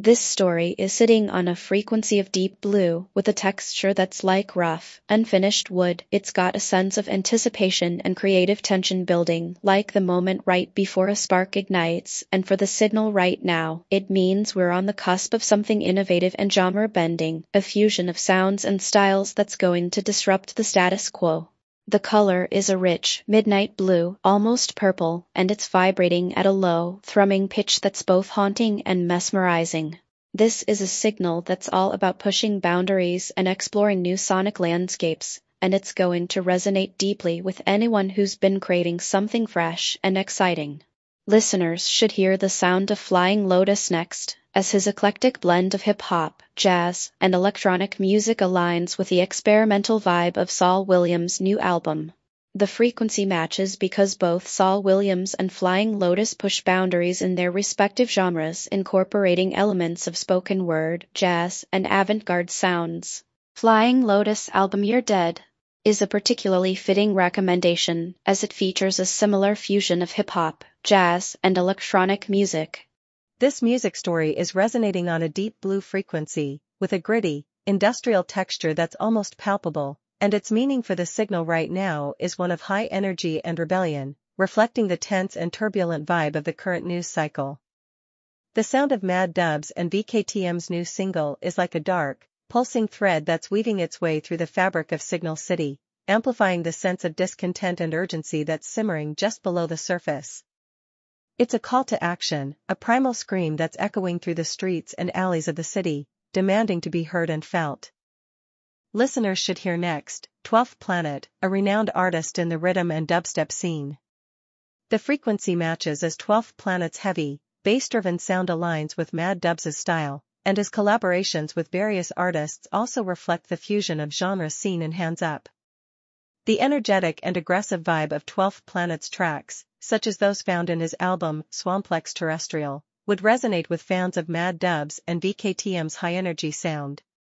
This story is sitting on a frequency of deep blue, with a texture that's like rough, unfinished wood. It's got a sense of anticipation and creative tension building, like the moment right before a spark ignites, and for the signal right now, it means we're on the cusp of something innovative and genre-bending, a fusion of sounds and styles that's going to disrupt the status quo. The color is a rich, midnight blue, almost purple, and it's vibrating at a low, thrumming pitch that's both haunting and mesmerizing. This is a signal that's all about pushing boundaries and exploring new sonic landscapes, and it's going to resonate deeply with anyone who's been craving something fresh and exciting. Listeners should hear the sound of Flying Lotus next, as his eclectic blend of hip-hop, jazz, and electronic music aligns with the experimental vibe of Saul Williams' new album. The frequency matches because both Saul Williams and Flying Lotus push boundaries in their respective genres, incorporating elements of spoken word, jazz, and avant-garde sounds. Flying Lotus' album You're Dead is a particularly fitting recommendation, as it features a similar fusion of hip-hop, jazz, and electronic music. This music story is resonating on a deep blue frequency, with a gritty, industrial texture that's almost palpable, and its meaning for the signal right now is one of high energy and rebellion, reflecting the tense and turbulent vibe of the current news cycle. The sound of Mad Dubs and VKTM's new single is like a dark, pulsing thread that's weaving its way through the fabric of Signal City, amplifying the sense of discontent and urgency that's simmering just below the surface. It's a call to action, a primal scream that's echoing through the streets and alleys of the city, demanding to be heard and felt. Listeners should hear next, 12th Planet, a renowned artist in the rhythm and dubstep scene. The frequency matches as 12th Planet's heavy, bass-driven sound aligns with Mad Dubs' style, and his collaborations with various artists also reflect the fusion of genres seen in Hands Up. The energetic and aggressive vibe of 12th Planet's tracks, such as those found in his album Swamplex Terrestrial, would resonate with fans of Mad Dubs and VKTM's high-energy sound.